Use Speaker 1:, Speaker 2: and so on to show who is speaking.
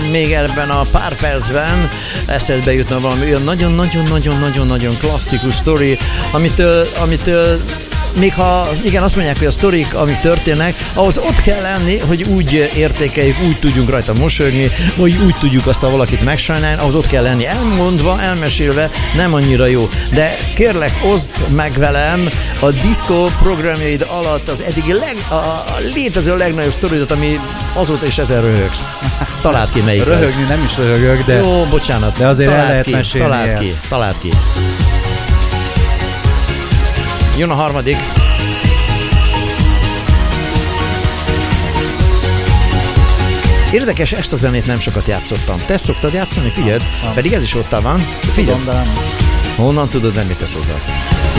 Speaker 1: még ebben a pár percben eszedbe jutna valami olyan nagyon-nagyon-nagyon-nagyon-nagyon klasszikus sztori, amitől még ha igen, azt mondják, hogy a sztorik, amik történnek, ahhoz ott kell lenni, hogy úgy értékeljük, úgy tudjunk rajta mosolyogni, vagy úgy tudjuk azt a valakit megsajnálni, ahhoz ott kell lenni. Elmondva, elmesélve nem annyira jó. De kérlek, oszd meg velem a diszkó programjaid alatt az eddigi a létező legnagyobb sztoridat, ami azóta is ezen röhögsz. Találd ki, melyik
Speaker 2: röhögni nem is röhögök, de...
Speaker 1: Jó, bocsánat.
Speaker 2: De azért el lehet mesélni.
Speaker 1: Találd ki. Jön a harmadik. Érdekes, ezt a zenét nem sokat játszottam. Te szoktad játszani? Figyeld, pedig ez is ott van. Figyeld. Honnan tudod, nem mit tesz hozzá?